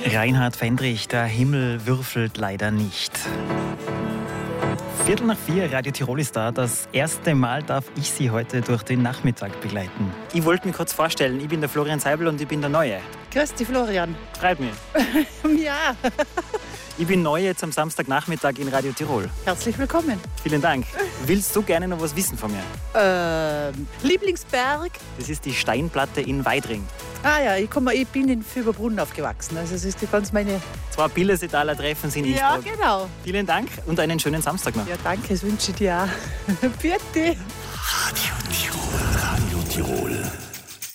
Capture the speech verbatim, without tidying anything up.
Reinhard Fendrich, der Himmel würfelt leider nicht. Viertel nach vier, Radio Tirol ist da. Das erste Mal darf ich Sie heute durch den Nachmittag begleiten. Ich wollte mich kurz vorstellen, ich bin der Florian Seibel und ich bin der Neue. Grüß dich, Florian. Freut mich. Ja. Ich bin neu jetzt am Samstagnachmittag in Radio Tirol. Herzlich willkommen. Vielen Dank. Willst du gerne noch was wissen von mir? Ähm, Lieblingsberg? Das ist die Steinplatte in Weidring. Ah ja, ich, komm, ich bin in Fügerbrunn aufgewachsen. Also es ist ganz meine... Zwei Billesetaler Treffen sind in Ja, Innsbruck. genau. Vielen Dank und einen schönen Samstag noch. Ja, danke, das wünsche ich dir auch. Bitte. Radio Tirol. Radio Tirol.